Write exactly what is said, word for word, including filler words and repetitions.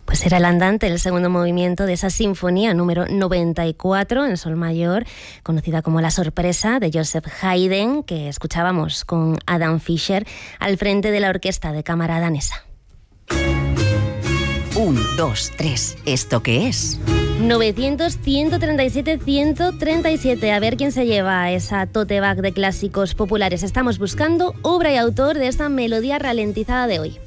Pues era el andante, el segundo movimiento de esa sinfonía número noventa y cuatro en sol mayor, conocida como La Sorpresa, de Joseph Haydn, que escuchábamos con Adam Fischer al frente de la orquesta de cámara danesa. Un, dos, tres. ¿Esto qué es? novecientos, ciento treinta y siete, ciento treinta y siete. A ver quién se lleva esa tote bag de clásicos populares. Estamos buscando obra y autor de esta melodía ralentizada de hoy.